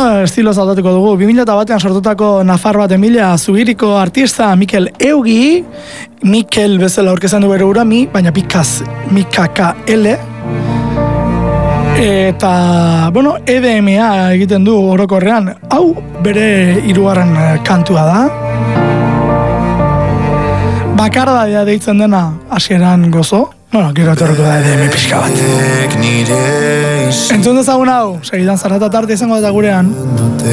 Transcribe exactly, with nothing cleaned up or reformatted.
estilo zaldatuko dugu. bi mila batean sortutako Nafar bat Emilia Zubiriko artista Mikel Eugi, Mikel bezala aurkezan du bere ura, mi, baina pikaz Mika K L. Eta, bueno, E D M A egiten du orokorrean. Hau bere hirugarren kantua da. Bakardadea deitzen dena hasieran gozo. Bueno, gero etorriko da E D M pixka bat. Entzun dezagun hau, segidan zarrata tarte izango eta gurean.